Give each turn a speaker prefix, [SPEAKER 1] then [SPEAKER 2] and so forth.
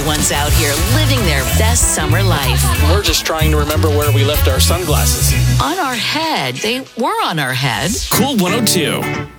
[SPEAKER 1] Everyone's out here living their best summer life.
[SPEAKER 2] We're just trying to remember where we left our sunglasses.
[SPEAKER 1] On our head. They were on our head.
[SPEAKER 3] Cool 102.